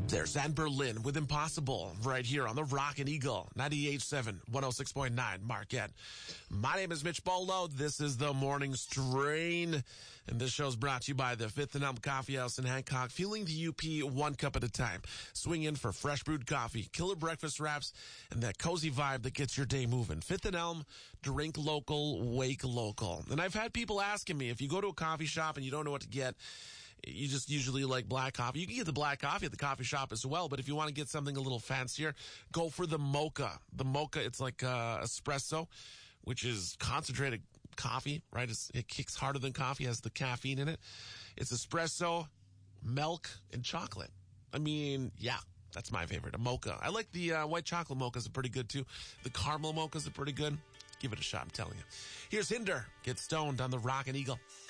There's Anne Berlin with Impossible right here on the Rockin' Eagle, 98.7, 106.9 Marquette. My name is Mitch Bolo. This is the Morning Strain, and this show's brought to you by the Fifth and Elm Coffee House in Hancock, fueling the UP one cup at a time. Swing in for fresh brewed coffee, killer breakfast wraps, and that cozy vibe that gets your day moving. Fifth and Elm, drink local, wake local. And I've had people asking me, if you go to a coffee shop and you don't know what to get, you just usually like black coffee. You can get the black coffee at the coffee shop as well, but if you want to get something a little fancier, go for the mocha. The mocha, it's like espresso, which is concentrated coffee, right? It kicks harder than coffee, has the caffeine in it. It's espresso, milk, and chocolate. I mean, yeah, that's my favorite, a mocha. I like the white chocolate mochas are pretty good too. The caramel mochas are pretty good. Give it a shot, I'm telling you. Here's Hinder, Get Stoned on the Rockin' Eagle.